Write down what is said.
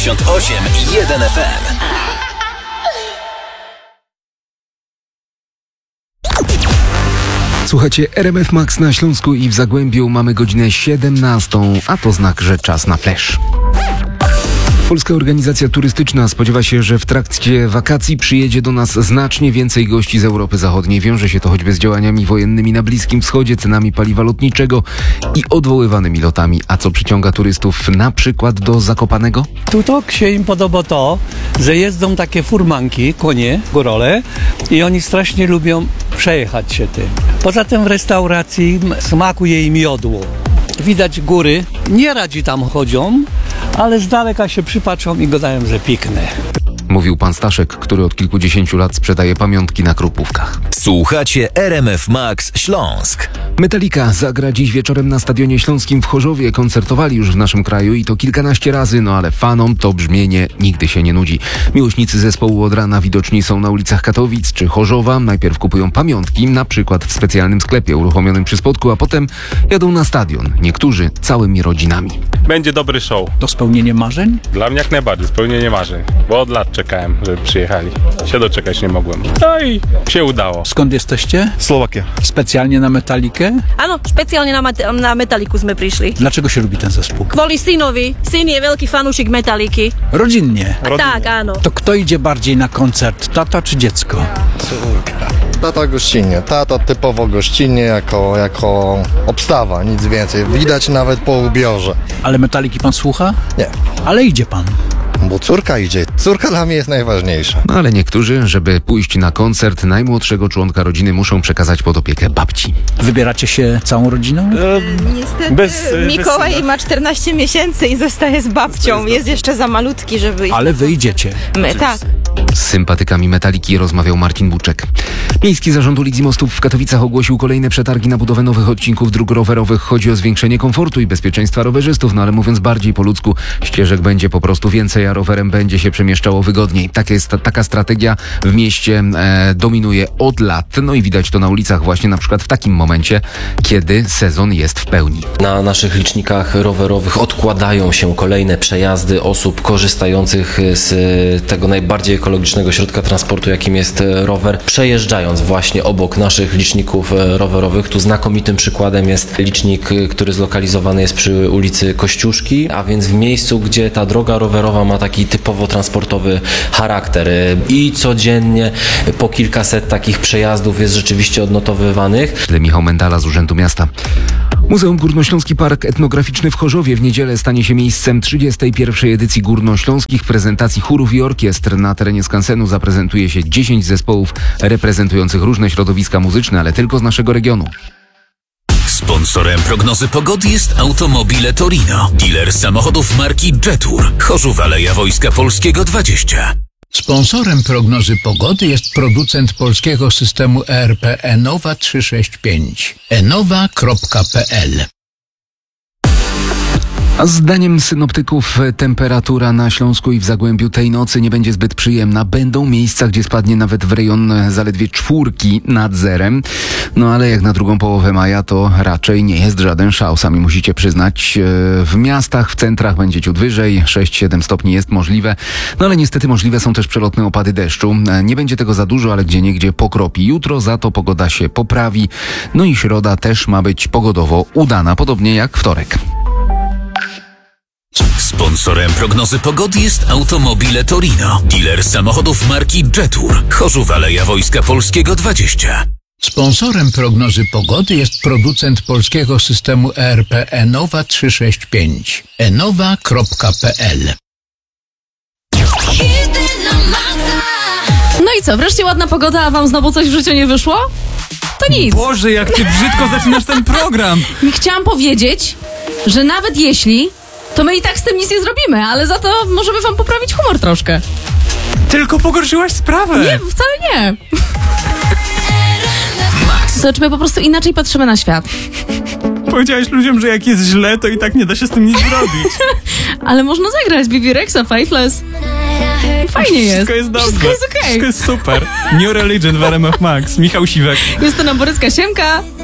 98,1 FM. Słuchajcie, RMF Max na Śląsku i w Zagłębiu. Mamy godzinę 17, a to znak, że czas na flash. Polska Organizacja Turystyczna spodziewa się, że w trakcie wakacji przyjedzie do nas znacznie więcej gości z Europy Zachodniej. Wiąże się to choćby z działaniami wojennymi na Bliskim Wschodzie, cenami paliwa lotniczego i odwoływanymi lotami. A co przyciąga turystów na przykład do Zakopanego? Tu się im podoba to, że jeżdżą takie furmanki, konie, górole i oni strasznie lubią przejechać się tym. Poza tym w restauracji smakuje im jodło. Widać góry, nie radzi tam chodzą, ale z daleka się przypatrzą i gadają, że piękne. Mówił pan Staszek, który od kilkudziesięciu lat sprzedaje pamiątki na Krupówkach. Słuchacie RMF Max Śląsk. Metallica zagra dziś wieczorem na Stadionie Śląskim w Chorzowie. Koncertowali już w naszym kraju i to kilkanaście razy, ale fanom to brzmienie nigdy się nie nudzi. Miłośnicy zespołu od rana widoczni są na ulicach Katowic czy Chorzowa. Najpierw kupują pamiątki, na przykład w specjalnym sklepie uruchomionym przy Spodku, a potem jadą na stadion. Niektórzy całymi rodzinami. Będzie dobry show. To spełnienie marzeń? Dla mnie jak najbardziej spełnienie marzeń, bo od lat czekałem, żeby przyjechali. Się doczekać nie mogłem. No i się udało. Skąd jesteście? Slovakia. Specjalnie na Metalikę? Áno, špeciálne na Metaliku sme prišli. Dlaczego się lubi ten zespół? Kvôli synovi. Syn je veľký fanúšik Metaliky. Rodzinnie. Tak, áno. To kto idzie bardziej na koncert, tata czy dziecko? Tata gościnnie. Tata typowo gościnnie jako obstawa, nic więcej. Widać nawet po ubiorze. Ale Metaliki pan słucha? Nie, Ale idzie pan. bo córka idzie. Córka dla mnie jest najważniejsza. No ale niektórzy, żeby pójść na koncert najmłodszego członka rodziny, muszą przekazać pod opiekę babci. Wybieracie się całą rodziną? Niestety Mikołaj ma 14 miesięcy i zostaje z babcią. Jest jeszcze za malutki, żeby iść. Ale wy idziecie. My, tak. Z sympatykami Metaliki rozmawiał Marcin Buczek. Miejski Zarząd Ulic i Mostów w Katowicach ogłosił kolejne przetargi na budowę nowych odcinków dróg rowerowych. Chodzi o zwiększenie komfortu i bezpieczeństwa rowerzystów, ale mówiąc bardziej po ludzku, ścieżek będzie po prostu więcej, a rowerem będzie się przemieszczało wygodniej. Taka strategia w mieście dominuje od lat. No i widać to na ulicach właśnie na przykład w takim momencie, kiedy sezon jest w pełni. Na naszych licznikach rowerowych odkładają się kolejne przejazdy osób korzystających z tego najbardziej ekologicznego środka transportu, jakim jest rower, przejeżdżając właśnie obok naszych liczników rowerowych. Tu znakomitym przykładem jest licznik, który zlokalizowany jest przy ulicy Kościuszki, a więc w miejscu, gdzie ta droga rowerowa ma taki typowo transportowy charakter i codziennie po kilkaset takich przejazdów jest rzeczywiście odnotowywanych. Michał Mendala z Urzędu Miasta. Muzeum Górnośląski Park Etnograficzny w Chorzowie w niedzielę stanie się miejscem 31. edycji górnośląskich prezentacji chórów i orkiestr. Na terenie skansenu zaprezentuje się 10 zespołów reprezentujących różne środowiska muzyczne, ale tylko z naszego regionu. Sponsorem prognozy pogody jest Automobile Torino, dealer samochodów marki Jetour, Chorzów Aleja Wojska Polskiego 20. Sponsorem prognozy pogody jest producent polskiego systemu ERP Enowa 365. enowa.pl. A zdaniem synoptyków temperatura na Śląsku i w Zagłębiu tej nocy nie będzie zbyt przyjemna. Będą miejsca, gdzie spadnie nawet w rejon zaledwie 4 nad zerem. No ale jak na drugą połowę maja to raczej nie jest żaden szał, sami musicie przyznać. W miastach, w centrach będzie ciut wyżej, 6-7 stopni jest możliwe. No ale niestety możliwe są też przelotne opady deszczu. Nie będzie tego za dużo, ale gdzieniegdzie pokropi. Jutro za to pogoda się poprawi. No i środa też ma być pogodowo udana, podobnie jak wtorek. Sponsorem prognozy pogody jest Automobile Torino, dealer samochodów marki Jetour, Chorzów Aleja Wojska Polskiego 20. Sponsorem prognozy pogody jest producent polskiego systemu ERP Enowa 365. enowa.pl. No i co, wreszcie ładna pogoda, a wam znowu coś w życiu nie wyszło? To nic. Boże, jak ty brzydko zaczynasz ten program. Chciałam powiedzieć, że nawet jeśli, to my i tak z tym nic nie zrobimy, ale za to możemy wam poprawić humor troszkę. Tylko pogorszyłaś sprawę. Nie, wcale nie. To czy my po prostu inaczej patrzymy na świat. Powiedziałeś ludziom, że jak jest źle, to i tak nie da się z tym nic zrobić. Ale można zagrać Bibi Rexa, Faithless. Fajnie jest. Wszystko jest dobrze. Wszystko jest okej. Wszystko jest super. New Religion w RMF Max. Michał Siwek. Justyna Borycka, siemka.